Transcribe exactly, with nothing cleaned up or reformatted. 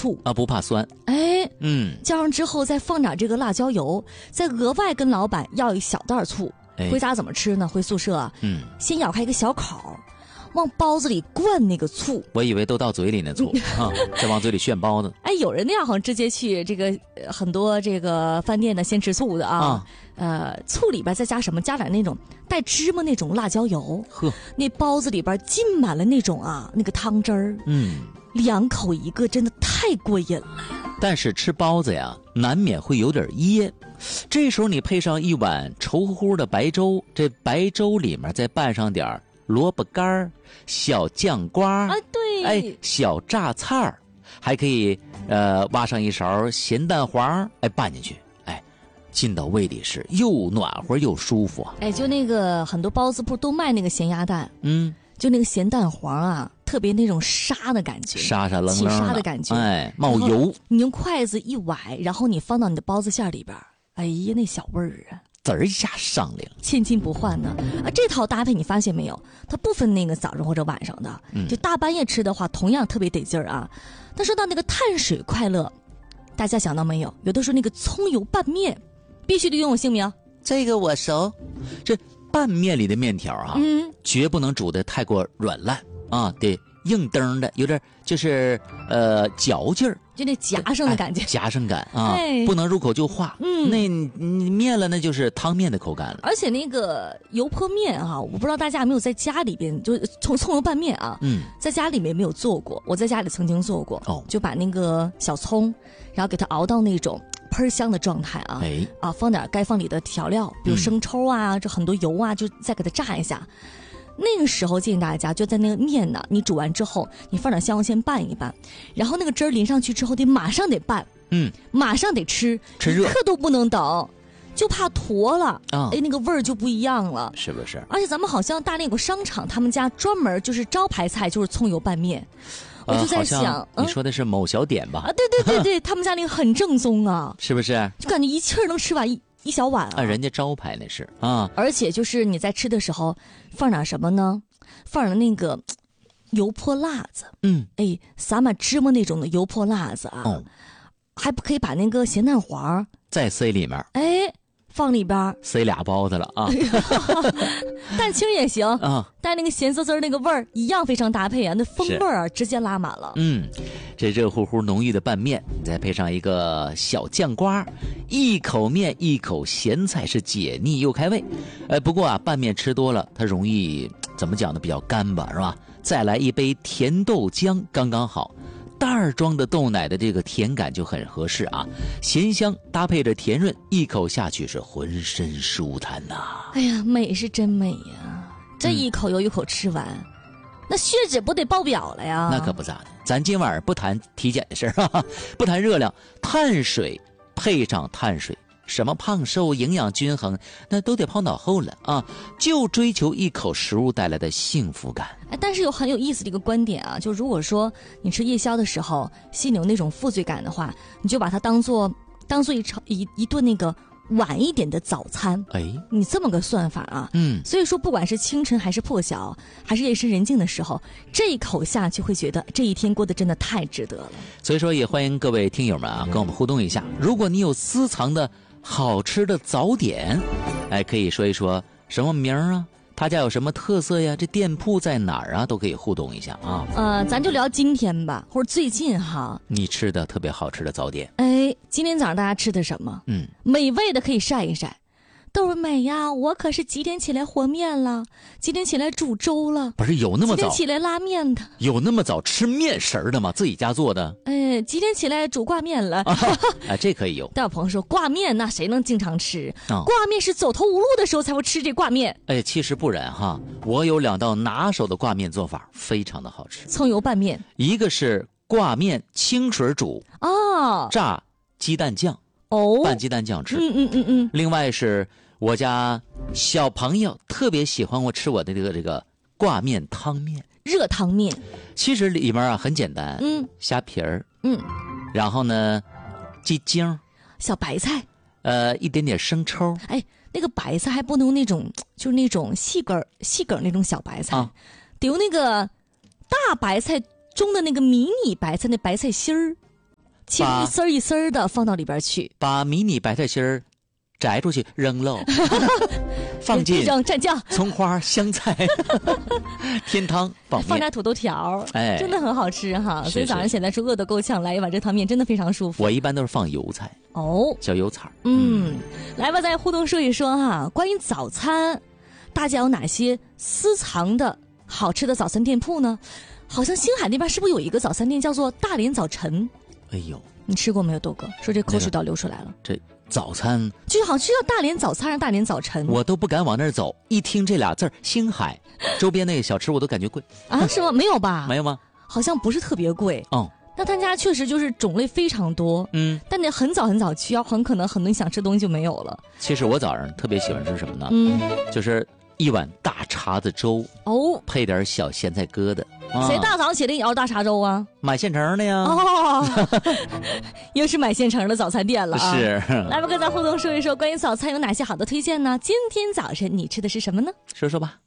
醋啊，不怕酸。 哎， 嗯， 浇上之后再放点这个辣椒油，再额外跟老板要一小袋醋。 哎、 回家怎么吃呢？回宿舍啊， 嗯， 先咬开一个小口，往包子里灌那个醋。 我以为都到嘴里那醋啊，再往嘴里炫包子。 哎，有人那样好像直接去这个、呃、很多这个饭店的先吃醋的啊。啊呃，醋里边再加什么？加点那种带芝麻那种辣椒油。 呵， 那包子里边浸满了那种啊那个汤汁儿。 嗯， 两口一个，真的太过瘾了。 但是吃包子呀，难免会有点噎。这时候你配上一碗稠乎乎的白粥，这白粥里面再拌上点萝卜干、小酱瓜， 啊，对， 哎，小榨菜儿，还可以呃挖上一勺咸蛋黄，哎，拌进去，哎，进到胃里是又暖和又舒服啊。 哎，就那个很多包子铺都卖那个咸鸭蛋， 嗯， 就那个咸蛋黄啊，特别那种沙的感觉， 沙沙愣愣起沙的感觉， 哎，冒油。 你用筷子一崴，然后你放到你的包子馅里边，哎呀，那小味儿啊， 滋儿一下上来了， 千金不换呢。啊，这套搭配你发现没有？它不分那个早上或者晚上的， 嗯、 就大半夜吃的话，同样特别得劲儿啊。但说到那个碳水快乐，大家想到没有？有的时候那个葱油拌面，必须得用我姓名。 这个我熟。这拌面里的面条啊， 嗯，绝不能煮得太过软烂啊，得硬登的，有点就是呃嚼劲儿。 就那夹生的感觉， 哎、夹生感啊、 哎， 不能入口就化。 嗯， 那你面了，那就是汤面的口感了。 而且那个油泼面啊，我不知道大家有没有在家里边，就葱葱油拌面啊， 嗯， 在家里面没有做过，我在家里曾经做过。 哦， 就把那个小葱，然后给它熬到那种喷香的状态啊， 哎， 啊，放点该放里的调料，比如生抽啊，这、嗯、很多油啊，就再给它炸一下。那个时候建议大家就在那个面呢，你煮完之后，你放点香油先拌一拌，然后那个汁儿淋上去之后，得马上得拌， 嗯， 马上得吃， 吃热， 一刻都不能等，就怕坨了啊， 哎，那个味儿就不一样了， 是不是？ 而且咱们好像大连有个商场，他们家专门就是招牌菜就是葱油拌面，我就在想， 呃、你说的是某小点吧？ 啊，对对对对，他们家那个很正宗啊， 是不是？ 就感觉一气儿能吃完一。一小碗啊， 啊，人家招牌那是啊， 而且就是你在吃的时候放点什么呢？放点那个油泼辣子， 嗯， 哎，撒满芝麻那种的油泼辣子啊， 哦， 还不可以把那个咸蛋黄再塞里面， 哎，放里边塞俩包子了啊， 蛋清也行啊， 但那个咸滋滋那个味儿一样非常搭配啊，那风味儿啊直接拉满了。 嗯，这热乎乎浓郁的拌面，再配上一个小酱瓜，一口面一口咸菜，是解腻又开胃。呃，不过啊，拌面吃多了，它容易怎么讲呢？比较干吧，是吧？再来一杯甜豆浆，刚刚好。袋装的豆奶的这个甜感就很合适啊，咸香搭配着甜润，一口下去是浑身舒坦呐、啊。 哎呀，美是真美呀！这一口又一口吃完，嗯、那血脂不得爆表了呀？ 那可不咋的，咱今晚不谈体检的事儿，不谈热量，碳水配上碳水。什么胖瘦营养均衡，那都得抛脑后了啊！就追求一口食物带来的幸福感。 哎，但是有很有意思的一个观点啊，就如果说你吃夜宵的时候心里有那种负罪感的话，你就把它当做当做一场一一顿那个晚一点的早餐。 哎， 你这么个算法啊， 嗯， 所以说不管是清晨还是破晓，还是夜深人静的时候，这一口下去会觉得这一天过得真的太值得了。 所以说也欢迎各位听友们啊，跟我们互动一下。如果你有私藏的好吃的早点，哎，可以说一说什么名啊？他家有什么特色呀？这店铺在哪儿啊？都可以互动一下啊。 呃，咱就聊今天吧，或者最近哈， 你吃的特别好吃的早点。 哎，今天早上大家吃的什么？ 嗯， 美味的可以晒一晒。豆儿美呀，我可是几点起来和面了，几点起来煮粥了。 不是有那么早？ 几点起来拉面的？ 有那么早吃面食的吗？自己家做的？ 哎，几点起来煮挂面了？ 啊，哎，这可以有。 但有朋友说挂面那谁能经常吃？ 啊、 挂面是走投无路的时候才会吃这挂面。 哎，其实不然哈，我有两道拿手的挂面做法，非常的好吃。 葱油拌面， 一个是挂面清水煮， 哦， 炸鸡蛋酱， 哦， 拌鸡蛋酱吃。 嗯嗯嗯嗯。 另外是我家小朋友特别喜欢我吃我的这个这个挂面汤面， 热汤面。 其实里面啊很简单， 嗯， 虾皮儿， 嗯， 然后呢，鸡精， 小白菜， 呃，一点点生抽。 哎，那个白菜还不能那种，就是那种细根细根那种小白菜， 啊、 得用那个大白菜中的那个迷你白菜，那白菜心儿。 切一丝儿一丝儿的放到里边去， 把迷你白菜心儿摘出去扔喽，放进扔蘸酱、 葱花、香菜，添汤放面， 放点土豆条， 哎， 真的很好吃哈。所以早上起来是饿得够呛，来一碗这汤面真的非常舒服。 我一般都是放油菜哦， 小油菜。 嗯，来吧，再互动说一说哈，关于早餐，大家有哪些私藏的好吃的早餐店铺呢？好像星海那边是不是有一个早餐店叫做大连早晨？ 哎呦， 你吃过没有，豆哥？说这口水都流出来了。 这早餐就好像是叫大连早餐，还是大连早晨？ 我都不敢往那儿走，一听这俩字儿，星海周边那个小吃我都感觉贵啊？是吗？没有吧？ 没有吗？ 好像不是特别贵。 哦， 那他家确实就是种类非常多， 嗯， 但你很早很早去，要很可能很多你想吃的东西就没有了。 其实我早上特别喜欢吃什么呢？ 嗯， 就是一碗大碴子粥哦， 配点小咸菜疙瘩。啊、 谁大早上起来也要大碴粥啊？ 买现成的呀。 哦，又是买现成的早餐店了啊！ 是。 来吧，跟咱互动说一说，关于早餐有哪些好的推荐呢？今天早晨你吃的是什么呢？ 说说吧。